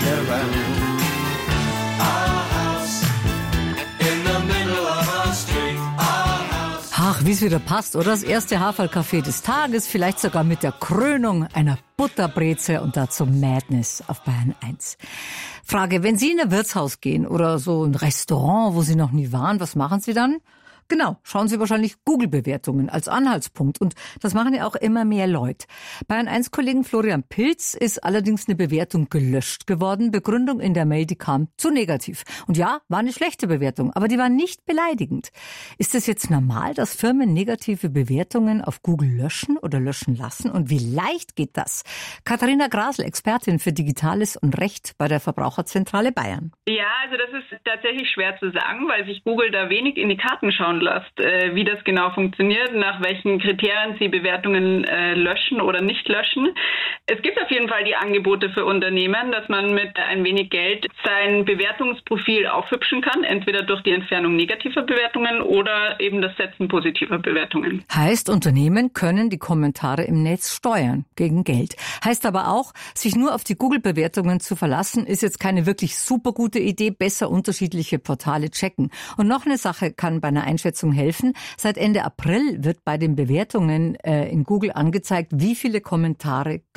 around. Our house in the middle of our street. Ach, wie es wieder passt, oder? Das erste Haferl-Café des Tages, vielleicht sogar mit der Krönung einer Butterbreze und dazu Madness auf Bayern 1. Frage, wenn Sie in ein Wirtshaus gehen oder so ein Restaurant, wo Sie noch nie waren, was machen Sie dann? Genau, schauen Sie wahrscheinlich Google-Bewertungen als Anhaltspunkt. Und das machen ja auch immer mehr Leute. Bayern 1-Kollegen Florian Pilz ist allerdings eine Bewertung gelöscht geworden. Begründung in der Mail, die kam zu negativ. Und ja, war eine schlechte Bewertung, aber die war nicht beleidigend. Ist es jetzt normal, dass Firmen negative Bewertungen auf Google löschen oder löschen lassen? Und wie leicht geht das? Katharina Grasl, Expertin für Digitales und Recht bei der Verbraucherzentrale Bayern. Ja, also das ist tatsächlich schwer zu sagen, weil sich Google da wenig in die Karten schauen lässt, wie das genau funktioniert, nach welchen Kriterien sie Bewertungen löschen oder nicht löschen. Es gibt auf jeden Fall die Angebote für Unternehmen, dass man mit ein wenig Geld sein Bewertungsprofil aufhübschen kann, entweder durch die Entfernung negativer Bewertungen oder eben das Setzen positiver Bewertungen. Heißt, Unternehmen können die Kommentare im Netz steuern gegen Geld. Heißt aber auch, sich nur auf die Google-Bewertungen zu verlassen, ist jetzt keine wirklich super gute Idee, besser unterschiedliche Portale checken. Und noch eine Sache kann bei einer Einschätzung helfen. Seit Ende April wird bei den Bewertungen in Google angezeigt, wie viele Kommentare